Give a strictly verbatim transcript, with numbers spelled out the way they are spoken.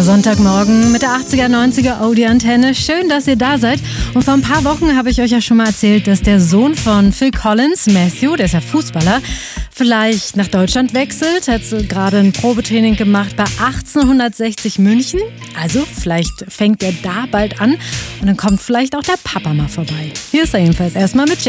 Sonntagmorgen mit der achtziger, neunziger Audi-Antenne. Schön, dass ihr da seid. Und vor ein paar Wochen habe ich euch ja schon mal erzählt, dass der Sohn von Phil Collins, Matthew, der ist ja Fußballer, vielleicht nach Deutschland wechselt. Hat gerade ein Probetraining gemacht bei achtzehnhundertsechzig München. Also vielleicht fängt er da bald an und dann kommt vielleicht auch der Papa mal vorbei. Hier ist er jedenfalls erstmal mit Jay.